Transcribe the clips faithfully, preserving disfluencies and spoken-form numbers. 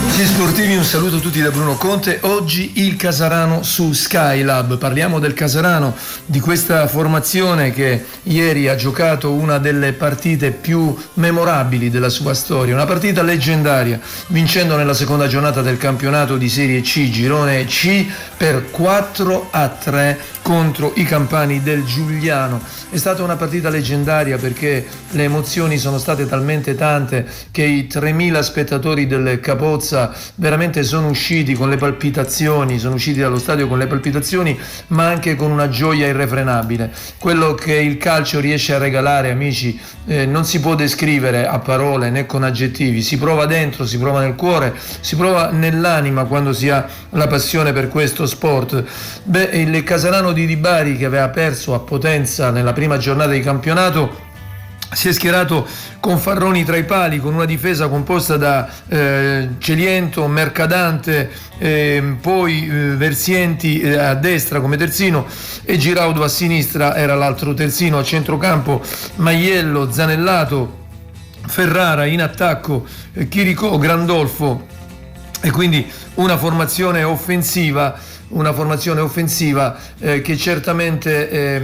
Amici sportivi, un saluto a tutti da Bruno Conte. Oggi il Casarano su Skylab. Parliamo del Casarano, di questa formazione che ieri ha giocato una delle partite più memorabili della sua storia, una partita leggendaria, vincendo nella seconda giornata del campionato di Serie C, girone C, per quattro a tre contro i campani del Giuliano. È stata una partita leggendaria perché le emozioni sono state talmente tante che i tremila spettatori del Capozza veramente sono usciti con le palpitazioni, sono usciti dallo stadio con le palpitazioni, ma anche con una gioia irrefrenabile. Quello che il calcio riesce a regalare, amici, eh, non si può descrivere a parole né con aggettivi. Si prova dentro, si prova nel cuore, si prova nell'anima quando si ha la passione per questo sport. Beh, il Casarano di Di Bari, che aveva perso a Potenza nella prima giornata di campionato, si è schierato con Farroni tra i pali, con una difesa composta da eh, Celiento, Mercadante, eh, poi eh, Versienti eh, a destra come terzino e Giraudo a sinistra era l'altro terzino. A centrocampo Maiello, Zanellato, Ferrara, in attacco eh, Chiricò, Grandolfo, e quindi una formazione offensiva una formazione offensiva eh, che certamente eh,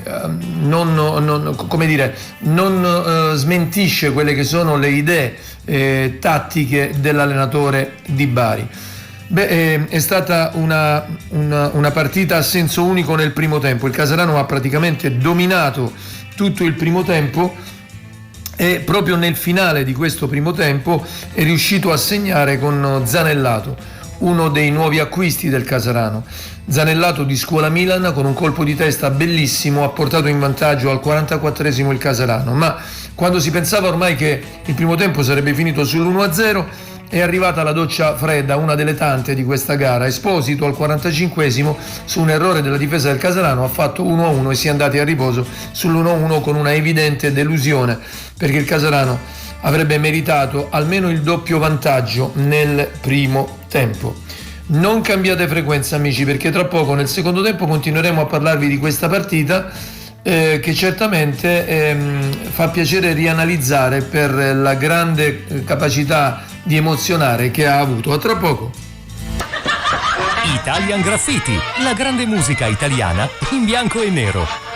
non, non, come dire, non eh, smentisce quelle che sono le idee eh, tattiche dell'allenatore Di Bari. Beh, eh, è stata una, una, una partita a senso unico nel primo tempo. Il Casarano ha praticamente dominato tutto il primo tempo e proprio nel finale di questo primo tempo è riuscito a segnare con Zanellato, uno dei nuovi acquisti del Casarano. Zanellato di scuola Milan, con un colpo di testa bellissimo, ha portato in vantaggio al quarantaquattresimo il Casarano, ma quando si pensava ormai che il primo tempo sarebbe finito sull'uno a zero è arrivata la doccia fredda, una delle tante di questa gara. Esposito al quarantacinquesimo, su un errore della difesa del Casarano, ha fatto uno a uno e si è andati a riposo sull'uno a uno con una evidente delusione, perché il Casarano avrebbe meritato almeno il doppio vantaggio nel primo tempo. Non cambiate frequenza, amici, perché tra poco nel secondo tempo continueremo a parlarvi di questa partita eh, che certamente ehm, fa piacere rianalizzare per la grande capacità di emozionare che ha avuto. A tra poco. Italian Graffiti, la grande musica italiana in bianco e nero.